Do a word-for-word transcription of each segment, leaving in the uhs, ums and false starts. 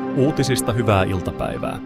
Uutisista hyvää iltapäivää.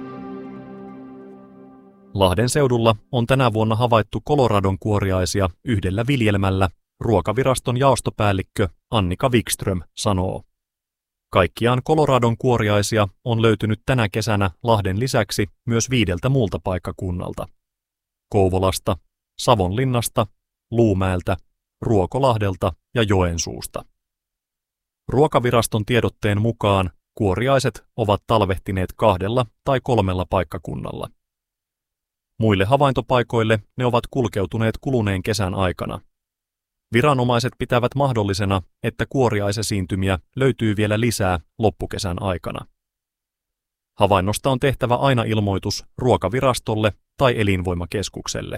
Lahden seudulla on tänä vuonna havaittu Coloradon kuoriaisia yhdellä viljelmällä, Ruokaviraston jaostopäällikkö Annika Wikström sanoo. Kaikkiaan Coloradon kuoriaisia on löytynyt tänä kesänä Lahden lisäksi myös viideltä muulta paikkakunnalta. Kouvolasta, Savonlinnasta, Luumäeltä, Ruokolahdelta ja Joensuusta. Ruokaviraston tiedotteen mukaan kuoriaiset ovat talvehtineet kahdella tai kolmella paikkakunnalla. Muille havaintopaikoille ne ovat kulkeutuneet kuluneen kesän aikana. Viranomaiset pitävät mahdollisena, että kuoriaisesiintymiä löytyy vielä lisää loppukesän aikana. Havainnosta on tehtävä aina ilmoitus Ruokavirastolle tai Elinvoimakeskukselle.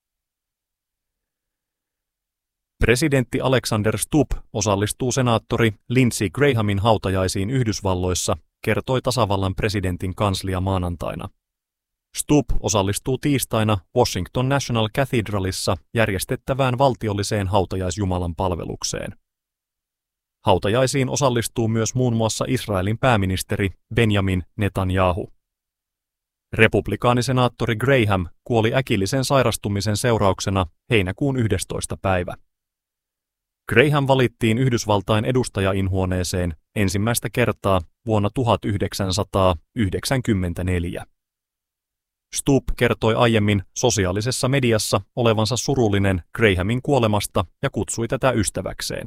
Presidentti Alexander Stubb osallistuu senaattori Lindsey Grahamin hautajaisiin Yhdysvalloissa, kertoi tasavallan presidentin kanslia maanantaina. Stubb osallistuu tiistaina Washington National Cathedralissa järjestettävään valtiolliseen hautajaisjumalan palvelukseen. Hautajaisiin osallistuu myös muun muassa Israelin pääministeri Benjamin Netanyahu. Republikaanisenaattori Graham kuoli äkillisen sairastumisen seurauksena heinäkuun yhdestoista päivä. Graham valittiin Yhdysvaltain edustajainhuoneeseen ensimmäistä kertaa vuonna tuhatyhdeksänsataayhdeksänkymmentäneljä. Stubb kertoi aiemmin sosiaalisessa mediassa olevansa surullinen Grahamin kuolemasta ja kutsui tätä ystäväkseen.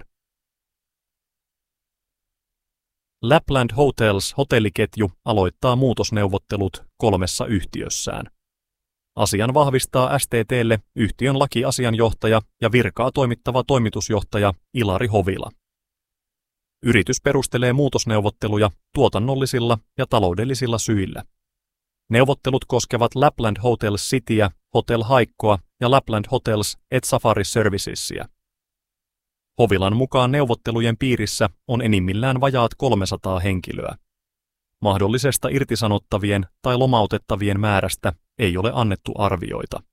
Lapland Hotels hotelliketju aloittaa muutosneuvottelut kolmessa yhtiössään. Asian vahvistaa S T T:lle yhtiön lakiasianjohtaja ja virkaa toimittava toimitusjohtaja Ilari Hovila. Yritys perustelee muutosneuvotteluja tuotannollisilla ja taloudellisilla syillä. Neuvottelut koskevat Lapland Hotels Cityä, Hotel Haikkoa ja Lapland Hotels et Safari Servicesia. Hovilan mukaan neuvottelujen piirissä on enimmillään vajaat kolmesataa henkilöä. Mahdollisesta irtisanottavien tai lomautettavien määrästä ei ole annettu arvioita.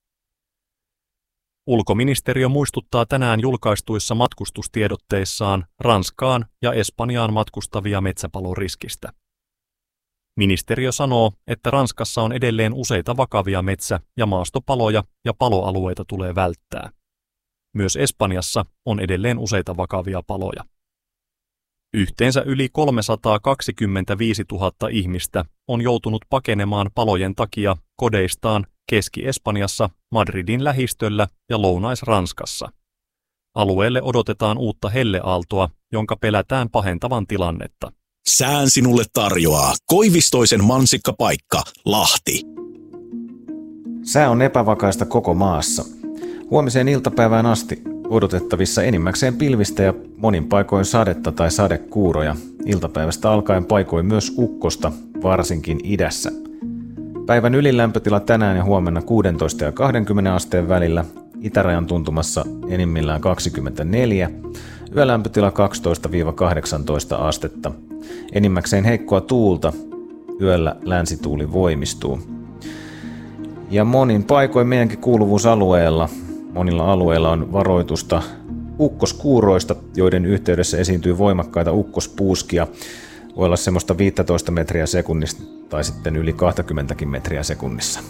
Ulkoministeriö muistuttaa tänään julkaistuissa matkustustiedotteissaan Ranskaan ja Espanjaan matkustavia metsäpaloriskistä. Ministeriö sanoo, että Ranskassa on edelleen useita vakavia metsä- ja maastopaloja ja paloalueita tulee välttää. Myös Espanjassa on edelleen useita vakavia paloja. Yhteensä yli kolmesataakaksikymmentäviisituhatta ihmistä on joutunut pakenemaan palojen takia kodeistaan Keski-Espanjassa, Madridin lähistöllä ja Lounais-Ranskassa. Alueelle odotetaan uutta helleaaltoa, jonka pelätään pahentavan tilannetta. Sään sinulle tarjoaa Koivistoisen mansikkapaikka, Lahti. Sää on epävakaista koko maassa. Huomiseen iltapäivään asti odotettavissa enimmäkseen pilvistä ja monin paikoin sadetta tai sadekuuroja. Iltapäivästä alkaen paikoin myös ukkosta, varsinkin idässä. Päivän ylilämpötila tänään ja huomenna kuusitoista ja kaksikymmentä asteen välillä, itärajan tuntumassa enimmillään kaksikymmentäneljä, yölämpötila kaksitoista kahdeksantoista astetta. Enimmäkseen heikkoa tuulta, yöllä länsituuli voimistuu. Ja monin paikoin meidänkin kuuluvuusalueella, monilla alueilla on varoitusta ukkoskuuroista, joiden yhteydessä esiintyy voimakkaita ukkospuuskia. Voi olla semmoista viisitoista metriä sekunnissa tai sitten yli kaksikymmentä metriä sekunnissa.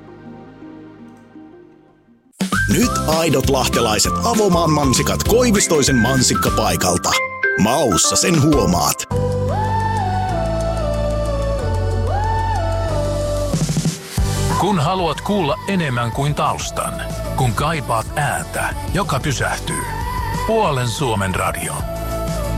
Nyt aidot lahtelaiset Avomaan mansikat Koivistoisen mansikkapaikalta. Maussa sen huomaat. Kun haluat kuulla enemmän kuin taustan, kun kaipaat ääntä, joka pysähtyy. Puolen Suomen radio.